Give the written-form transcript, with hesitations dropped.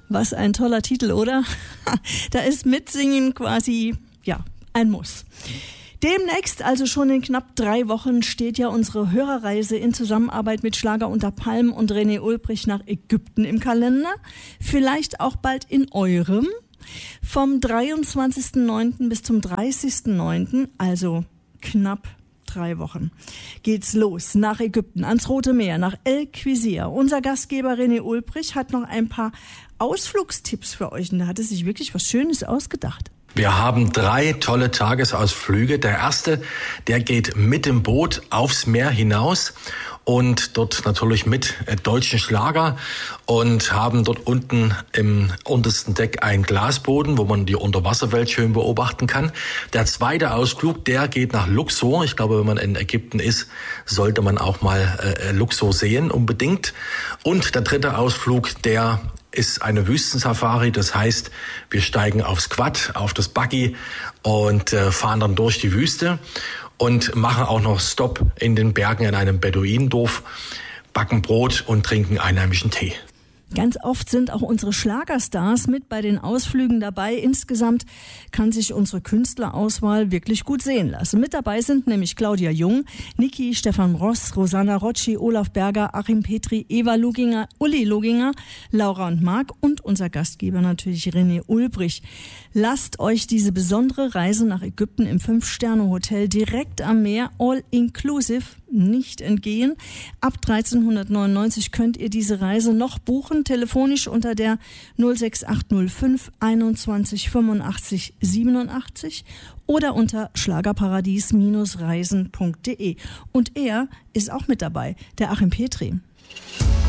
Was ein toller Titel, oder? Da ist Mitsingen quasi, ja, ein Muss. Demnächst, also schon in knapp 3 Wochen, steht ja unsere Hörerreise in Zusammenarbeit mit Schlager unter Palmen und René Ulbrich nach Ägypten im Kalender. Vielleicht auch bald in eurem. Vom 23.09. bis zum 30.09., also knapp 3 Wochen, geht's los nach Ägypten, ans Rote Meer, nach El Quisir. Unser Gastgeber René Ulbrich hat noch ein paar Ausflugstipps für euch und da hat er sich wirklich was Schönes ausgedacht. Wir haben 3 tolle Tagesausflüge. Der erste, der geht mit dem Boot aufs Meer hinaus und dort natürlich mit deutschen Schlager und haben dort unten im untersten Deck einen Glasboden, wo man die Unterwasserwelt schön beobachten kann. Der zweite Ausflug, der geht nach Luxor. Ich glaube, wenn man in Ägypten ist, sollte man auch mal Luxor sehen, unbedingt. Und der dritte Ausflug, der ist eine Wüstensafari, das heißt, wir steigen aufs Quad, auf das Buggy und fahren dann durch die Wüste und machen auch noch Stopp in den Bergen in einem Beduinendorf, backen Brot und trinken einheimischen Tee. Ganz oft sind auch unsere Schlagerstars mit bei den Ausflügen dabei. Insgesamt kann sich unsere Künstlerauswahl wirklich gut sehen lassen. Mit dabei sind nämlich Claudia Jung, Niki, Stefan Ross, Rosanna Rocci, Olaf Berger, Achim Petri, Eva Luginger, Uli Luginger, Laura und Marc und unser Gastgeber natürlich René Ulbrich. Lasst euch diese besondere Reise nach Ägypten im 5-Sterne-Hotel direkt am Meer, all inclusive, nicht entgehen. Ab 1399 könnt ihr diese Reise noch buchen, telefonisch unter der 06805 21 85 87 oder unter schlagerparadies-reisen.de. Und er ist auch mit dabei, der Achim Petri.